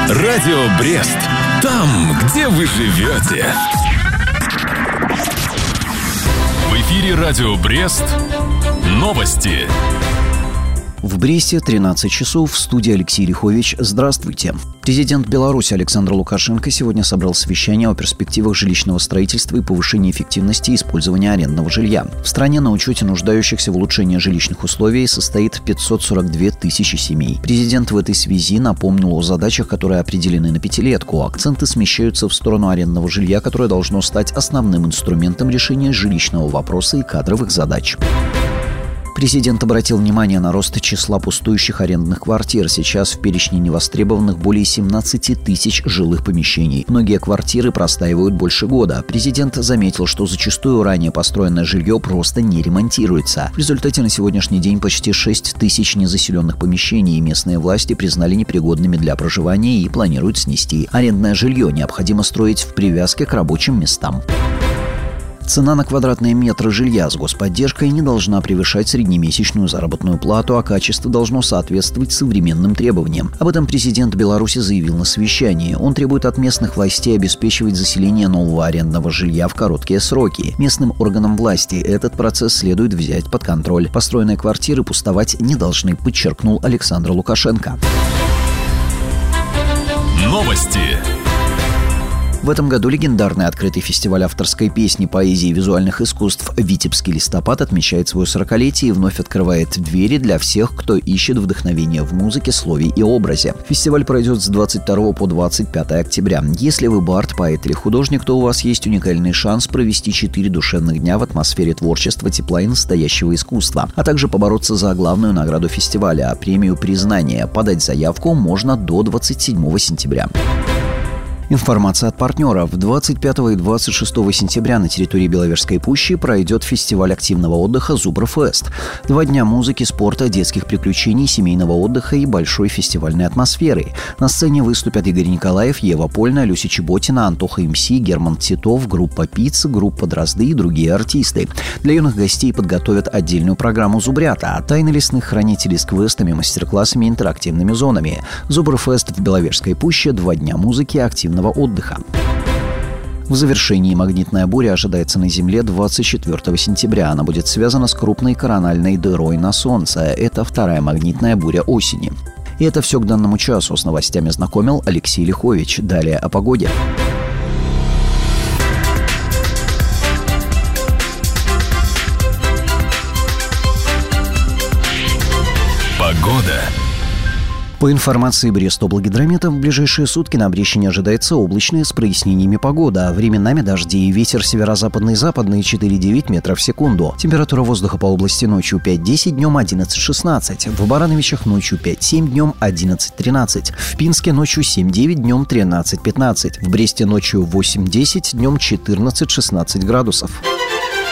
Радио Брест. Там, где вы живете. В эфире Радио Брест. Новости. В Бресте 13 часов. В студии Алексей Рихович. Здравствуйте. Президент Беларуси Александр Лукашенко сегодня собрал совещание о перспективах жилищного строительства и повышении эффективности использования арендного жилья. В стране на учете нуждающихся в улучшении жилищных условий состоит 542 тысячи семей. Президент в этой связи напомнил о задачах, которые определены на пятилетку. Акценты смещаются в сторону арендного жилья, которое должно стать основным инструментом решения жилищного вопроса и кадровых задач. Президент обратил внимание на рост числа пустующих арендных квартир. Сейчас в перечне невостребованных более 17 тысяч жилых помещений. Многие квартиры простаивают больше года. Президент заметил, что зачастую ранее построенное жилье просто не ремонтируется. В результате на сегодняшний день почти 6 тысяч незаселенных помещений местные власти признали непригодными для проживания и планируют снести. Арендное жилье необходимо строить в привязке к рабочим местам. Цена на квадратные метры жилья с господдержкой не должна превышать среднемесячную заработную плату, а качество должно соответствовать современным требованиям. Об этом президент Беларуси заявил на совещании. Он требует от местных властей обеспечивать заселение нового арендного жилья в короткие сроки. Местным органам власти этот процесс следует взять под контроль. Построенные квартиры пустовать не должны, подчеркнул Александр Лукашенко. Новости. В этом году легендарный открытый фестиваль авторской песни, поэзии и визуальных искусств «Витебский листопад» отмечает свое 40-летие и вновь открывает двери для всех, кто ищет вдохновение в музыке, слове и образе. Фестиваль пройдет с 22 по 25 октября. Если вы бард, поэт или художник, то у вас есть уникальный шанс провести 4 душевных дня в атмосфере творчества, тепла и настоящего искусства, а также побороться за главную награду фестиваля – премию признания. Подать заявку можно до 27 сентября. Информация от партнеров. 25 и 26 сентября на территории Беловежской пущи пройдет фестиваль активного отдыха «Зубрфест». 2 дня музыки, спорта, детских приключений, семейного отдыха и большой фестивальной атмосферы. На сцене выступят Игорь Николаев, Ева Польна, Люся Чеботина, Антоха МС, Герман Титов, группа «Пицца», группа «Дрозды» и другие артисты. Для юных гостей подготовят отдельную программу «Зубрята», тайны лесных хранителей с квестами, мастер-классами и интерактивными зонами. «Зубрфест» в Беловежской пуще, 2 дня музыки, активного отдыха. В завершении магнитная буря ожидается на Земле 24 сентября. Она будет связана с крупной корональной дырой на Солнце. Это 2-я магнитная буря осени. И это все к данному часу. С новостями знакомил Алексей Лихович. Далее о погоде. Погода. По информации Брестоблгидромета, в ближайшие сутки на Брещине ожидается облачная с прояснениями погода. Временами дожди и ветер северо-западный и западный 4,9 метров в секунду. Температура воздуха по области ночью 5-10, днем 11-16. В Барановичах ночью 5-7, днем 11-13. В Пинске ночью 7-9, днем 13-15. В Бресте ночью 8-10, днем 14-16 градусов.